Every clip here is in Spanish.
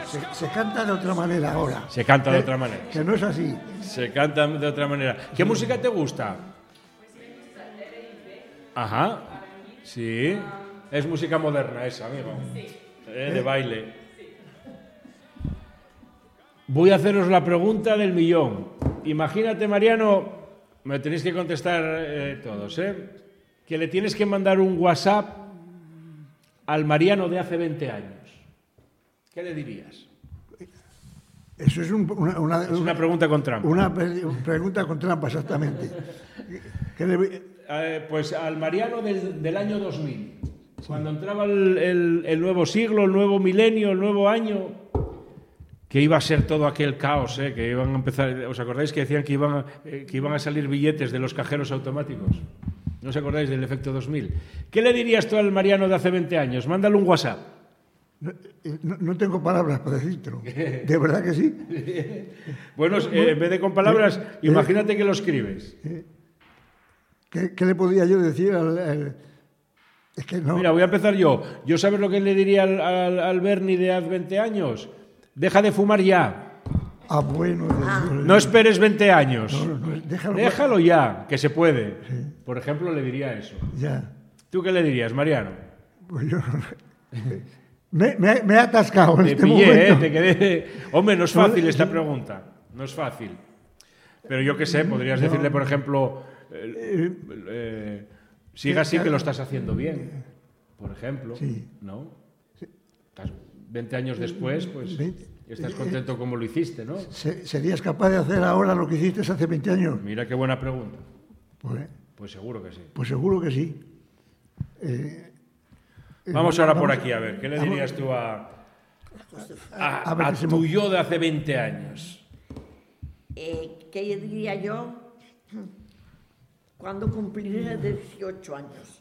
Se canta de otra manera ahora. Se canta de otra manera. Que no es así. Se canta de otra manera. ¿Qué música te gusta? Ajá. Sí. Es música moderna esa, amigo. De baile. Voy a haceros la pregunta del millón. Imagínate, Mariano, me tenéis que contestar todos, que le tienes que mandar un WhatsApp al Mariano de hace 20 años. ¿Qué le dirías? Eso es una pregunta con trampa. Una pregunta con trampa, exactamente. Pues al Mariano del año 2000, cuando entraba el nuevo siglo, el nuevo milenio, el nuevo año, que iba a ser todo aquel caos, que iban a empezar. ¿Os acordáis que decían que iban a salir billetes de los cajeros automáticos? ¿No os acordáis del efecto 2000? ¿Qué le dirías tú al Mariano de hace 20 años? Mándale un WhatsApp. No tengo palabras para decírtelo. ¿De verdad que sí? Bueno, en vez de con palabras, imagínate que lo escribes. ¿Qué le podría yo decir Es que no. Mira, voy a empezar yo. ¿Yo sabes lo que le diría al Berni de hace 20 años? Deja de fumar ya. Ah, bueno. No esperes 20 años. No, déjalo ya, que se puede. Sí. Por ejemplo, le diría eso. Ya. ¿Tú qué le dirías, Mariano? Pues yo me he atascado en este pillé, momento. Te quedé. Hombre, no es fácil esta pregunta. No es fácil. Pero yo qué sé, podrías decirle, por ejemplo, siga así que lo estás haciendo bien. Por ejemplo. Sí. ¿No? Sí. 20 años después, pues estás contento como lo hiciste, ¿no? ¿Serías capaz de hacer ahora lo que hiciste hace 20 años? Mira qué buena pregunta. Pues seguro que sí. Pues seguro que sí. Vamos ahora por aquí, a ver. ¿Qué le dirías tú a tu yo de hace 20 años? ¿Qué diría yo? ¿Cuándo cumpliré 18 años?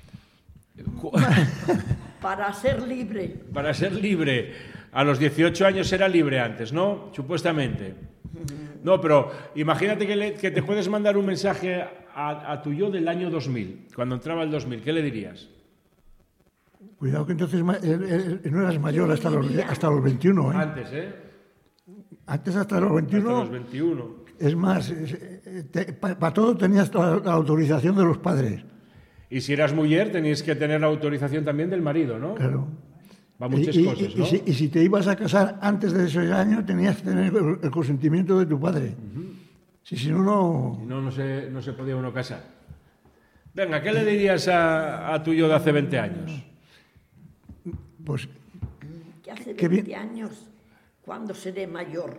Para ser libre. Para ser libre. A los 18 años era libre antes, ¿no? Supuestamente. No, pero imagínate que te puedes mandar un mensaje a tu yo del año 2000, cuando entraba el 2000. ¿Qué le dirías? Cuidado que entonces no eras mayor hasta los 21, ¿eh? Antes, Antes hasta los 21. Hasta los 21. Es más, para todo tenías la autorización de los padres. Y si eras mujer, tenías que tener la autorización también del marido, ¿no? Claro. Va muchas cosas, ¿no? Y si te ibas a casar antes de ese año, tenías que tener el consentimiento de tu padre. Si no, no se podía uno casar. Venga, ¿qué le dirías a tu yo de hace 20 años? Pues... ¿Qué hace 20 años? ¿Cuándo seré mayor?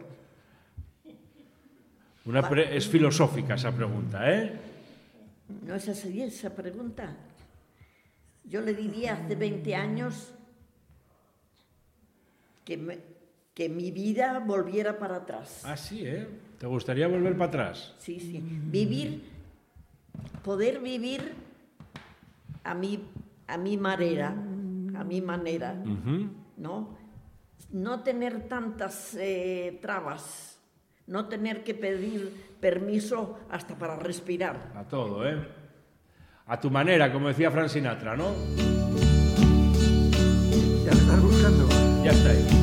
Es filosófica esa pregunta, ¿eh? ¿No es así esa pregunta? Yo le diría hace 20 años que mi vida volviera para atrás. Ah, sí, ¿eh? ¿Te gustaría volver para atrás? Sí. Poder vivir a mi manera, ¿no? No tener tantas trabas. No tener que pedir permiso hasta para respirar. A todo, ¿eh? A tu manera, como decía Frank Sinatra, ¿no? Ya lo estás buscando. Ya está ahí.